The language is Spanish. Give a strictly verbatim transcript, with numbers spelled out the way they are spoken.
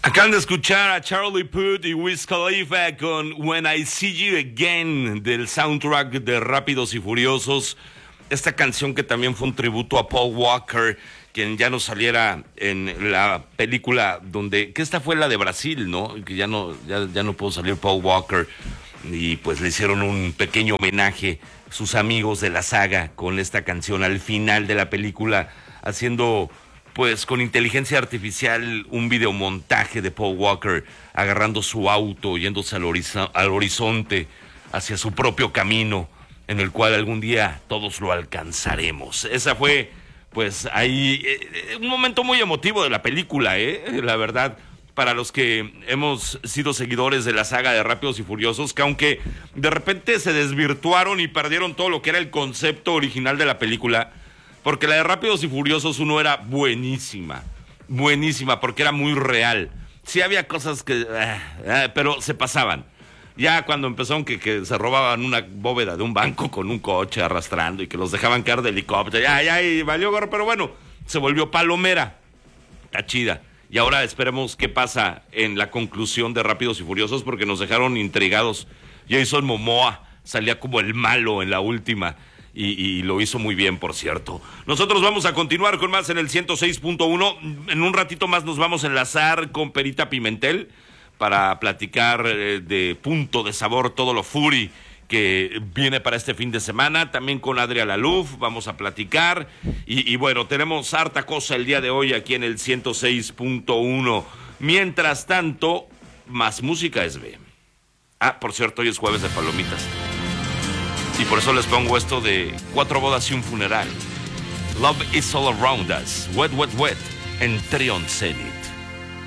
Acaban de escuchar a Charlie Puth y Wiz Khalifa con When I See You Again del soundtrack de Rápidos y Furiosos. Esta canción que también fue un tributo a Paul Walker, quien ya no saliera en la película donde, que esta fue la de Brasil, ¿no? Que ya no, ya, ya no pudo salir Paul Walker y pues le hicieron un pequeño homenaje sus amigos de la saga con esta canción al final de la película, haciendo pues con inteligencia artificial un videomontaje de Paul Walker agarrando su auto, yéndose al, horiz- al horizonte hacia su propio camino, en el cual algún día todos lo alcanzaremos. Esa fue, pues, ahí eh, un momento muy emotivo de la película, ¿eh? La verdad, para los que hemos sido seguidores de la saga de Rápidos y Furiosos, que aunque de repente se desvirtuaron y perdieron todo lo que era el concepto original de la película, porque la de Rápidos y Furiosos uno era buenísima, buenísima, porque era muy real. Sí había cosas que, eh, eh, pero se pasaban. Ya cuando empezaron que, que se robaban una bóveda de un banco con un coche arrastrando y que los dejaban caer de helicóptero, ya, ya, y valió gorro, pero bueno, se volvió palomera. Está chida. Y ahora esperemos qué pasa en la conclusión de Rápidos y Furiosos, porque nos dejaron intrigados. Jason Momoa salía como el malo en la última. Y, y lo hizo muy bien, por cierto. Nosotros vamos a continuar con más en el ciento seis punto uno. En un ratito más nos vamos a enlazar con Perita Pimentel para platicar eh, de Punto de Sabor, todo lo Fury que viene para este fin de semana. También con Adria Laluf vamos a platicar. Y, y bueno, tenemos harta cosa el día de hoy aquí en el ciento seis punto uno. Mientras tanto, más música es B. Ah, por cierto, hoy es jueves de palomitas. Y por eso les pongo esto de Cuatro bodas y un funeral. Love is all around us. Wet, wet, wet. En Trion Zenith.